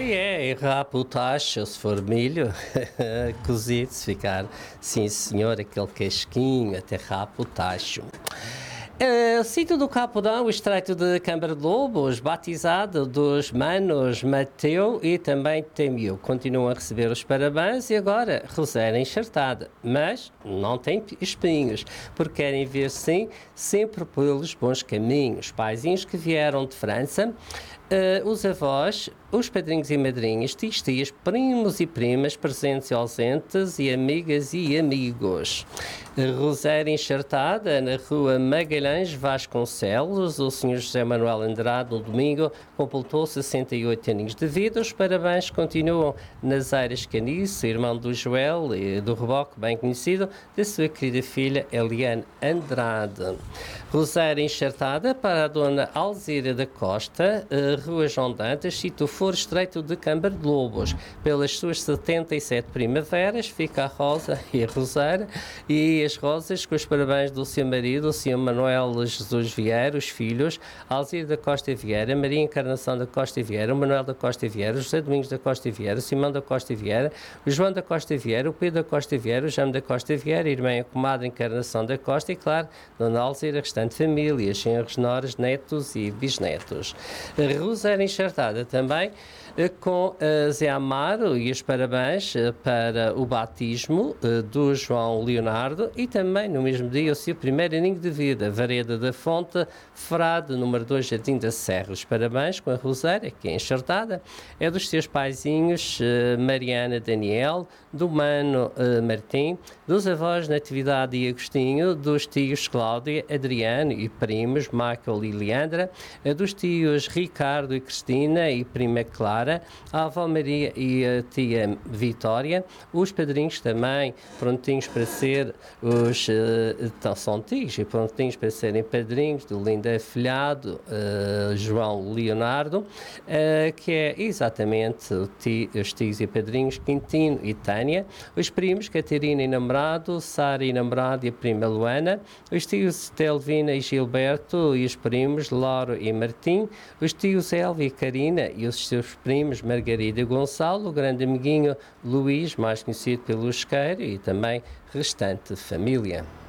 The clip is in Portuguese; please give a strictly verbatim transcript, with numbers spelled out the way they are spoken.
é, e rapa o tacho, se for milho, cozido, se ficar, sim senhor, aquele casquinho, até rapa o tacho. Uh, sítio do Capudão, o estreito de Câmara de Lobos, batizado dos manos Mateu e também Temiu. Continuam a receber os parabéns e agora Rosélia enxertada, mas não tem espinhos, porque querem ver sim, sempre pelos bons caminhos. Paizinhos que vieram de França, uh, os avós, os padrinhos e madrinhas, tios, tias, primos e primas, presentes e ausentes, e amigas e amigos. Rosélia enxertada na rua Magalhães Vasconcelos. O senhor José Manuel Andrade, no domingo, completou sessenta e oito aninhos de vida. Os parabéns continuam nas Eiras Caniço, irmão do Joel e do Reboque, bem conhecido, da sua querida filha Eliane Andrade. Rosélia enxertada para a dona Alzira da Costa, rua João Dantas, sítio Foro Estreito de Câmara de Lobos. Pelas suas setenta e sete primaveras, fica a Rosa e a Rosélia e as rosas com os parabéns do seu marido, o senhor Manuel Jesus Vieira, os filhos, Alzira da Costa Vieira, Maria Encarnação da Costa Vieira, o Manuel da Costa Vieira, o José Domingos da Costa Vieira, o Simão da Costa Vieira, o João da Costa Vieira, o Pedro da Costa Vieira, o Jame da Costa Vieira, a irmã e a comadre Encarnação da Costa e, claro, Dona Alzira, a restante família, senhores, noras, netos e bisnetos. A Rosélia enxertada também com uh, Zé Amaro e os parabéns uh, para o batismo uh, do João Leonardo e também no mesmo dia o seu primeiro aninho de vida, Vareda da Fonte, Frade, número dois, Jardim da Serra. Os parabéns com a Rosélia, que é enxertada, é dos seus paizinhos uh, Mariana Daniel, do Mano uh, Martim, dos avós Natividade e Agostinho, dos tios Cláudia, Adriano e primos Michael e Leandra, uh, dos tios Ricardo e Cristina e prima Clara, a avó Maria e a tia Vitória, os padrinhos também prontinhos para ser os, uh, são tios e prontinhos para serem padrinhos do lindo afilhado uh, João Leonardo, uh, que é exatamente o tio, os tios e padrinhos Quintino e Tânia, os primos Catarina e namorado, Sara e namorado e a prima Luana, os tios Telvina e Gilberto e os primos Lauro e Martim, os tios Elvia e Karina e os seus primos Margarida e Gonçalo, o grande amiguinho Luís, mais conhecido pelo Isqueiro, e também restante família.